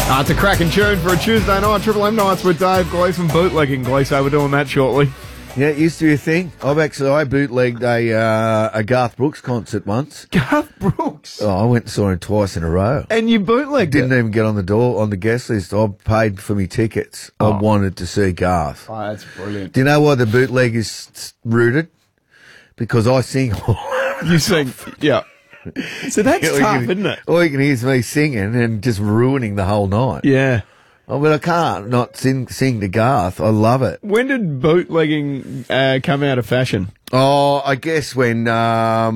It's a cracking tune for a Tuesday night. Triple M Nights with Dave Gleeson, bootlegging Gleeson. We're doing that shortly. Yeah, it used to be a thing. I bootlegged a Garth Brooks concert once. Garth Brooks? Oh, I went and saw him twice in a row. And you bootlegged Didn't even get on the guest list. I paid for me tickets. I wanted to see Garth. Oh, that's brilliant. Do you know why the bootleg is rooted? Because I sing. You sing, yeah. So that's tough, isn't it? All you can hear is me singing and just ruining the whole night. Yeah. Oh, but I can't not sing to Garth. I love it. When did bootlegging come out of fashion? Oh, I guess when right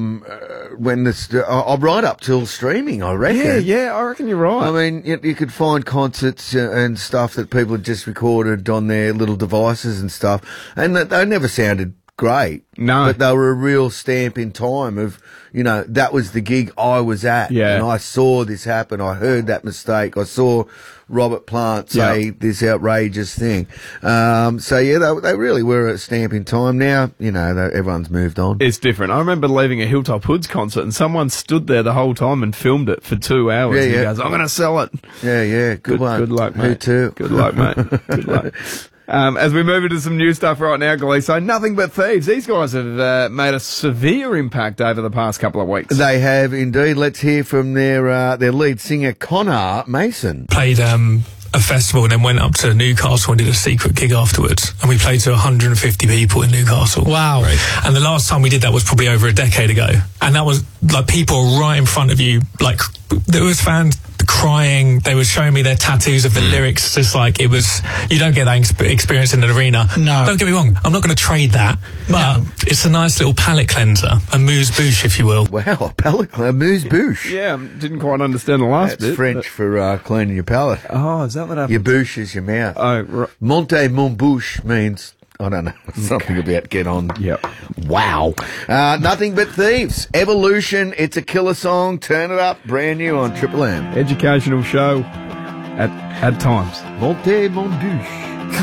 up till streaming, I reckon. Yeah, I reckon you're right. I mean, you could find concerts and stuff that people had just recorded on their little devices and stuff, and they never sounded great. No. But they were a real stamp in time of, that was the gig I was at. Yeah. And I saw this happen. I heard that mistake. I saw Robert Plant say this outrageous thing. They really were a stamp in time. Now, everyone's moved on. It's different. I remember leaving a Hilltop Hoods concert and someone stood there the whole time and filmed it for 2 hours. Yeah, and he goes, I'm going to sell it. Yeah. Good one. Good luck, mate. Who too? Good luck, mate. Good luck. As we move into some new stuff right now, Gleeso, Nothing But Thieves. These guys have made a severe impact over the past couple of weeks. They have indeed. Let's hear from their lead singer, Connor Mason. Played a festival and then went up to Newcastle and did a secret gig afterwards. And we played to 150 people in Newcastle. Wow. Right. And the last time we did that was probably over a decade ago. And that was like people right in front of you. Like there was fans crying. They were showing me their tattoos of the lyrics. Just like it was, you don't get that experience in an arena. No. Don't get me wrong. I'm not going to trade that. But it's a nice little palate cleanser. A amuse-bouche, if you will. Wow, a palate cleanser. Amuse-bouche. Yeah, didn't quite understand the last bit. That's French for cleaning your palate. Oh, is that what happens? Your bouche is your mouth. Oh, right. Monte mon bouche means, I don't know, something about get on. Yep. Wow. Nothing But Thieves. Evolution. It's a killer song. Turn it up. Brand new on Triple M. Educational show at times. Monte mon bouche.